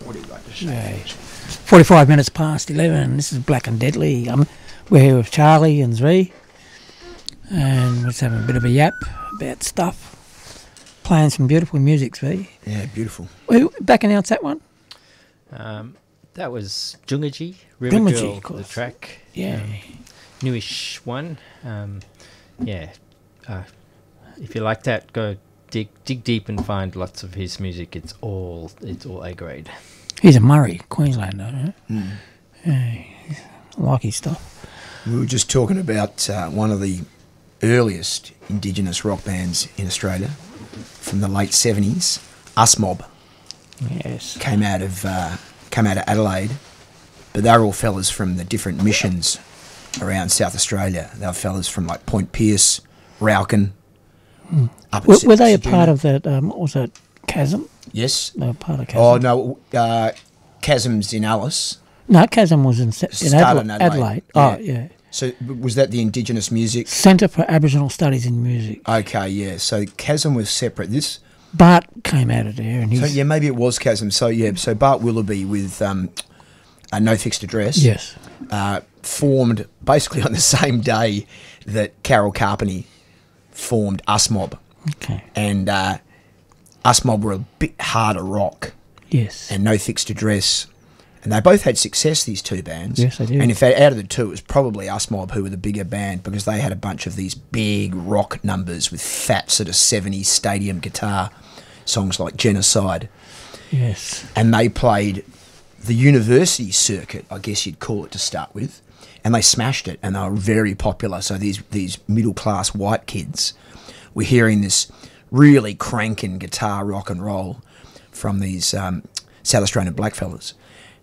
What do you like to say? Yeah. 45 minutes past 11. This is Black and Deadly. We're here with Charlie and Zee, and we're just having a bit of a yap about stuff. Playing some beautiful music, Zee. Yeah, beautiful. Who back announced that one? That was Jungaji, River Jungaji, Girl, of course. the track. Yeah. Newish one. If you like that, go dig deep and find lots of his music. It's all A grade. He's a Murray, Queenslander. Right? Yeah, I like his stuff. We were just talking about one of the earliest Indigenous rock bands in Australia from the late 70s, Us Mob. Yes. Came out of Adelaide, but they were all fellas from the different missions around South Australia. They were fellas from like Point Pearce, Rauken. Up at Were they a Ceduna. part of that, what was that, Chasm? Yes. They were part of Chasm. Oh no, Chasm's in Alice. No, Chasm was in Started in Adelaide. Adelaide. Oh, yeah. So was that the Indigenous music? Centre for Aboriginal Studies in Music. Okay, yeah. So Chasm was separate. Bart came out of there, and he's... So yeah, maybe it was Chasm. So yeah, so Bart Willoughby with No Fixed Address. Yes. Formed basically on the same day that Carol Carpeney formed Us Mob. Okay. And Us Mob were a bit harder rock. Yes. And No Fixed Address. And they both had success, these two bands. Yes, they did. And in fact, out of the two, it was probably Us Mob who were the bigger band because they had a bunch of these big rock numbers with fat sort of 70s stadium guitar songs like Genocide. Yes. And they played the university circuit, I guess you'd call it to start with, and they smashed it, and they were very popular. So these middle-class white kids were hearing this really cranking guitar rock and roll from these South Australian blackfellas.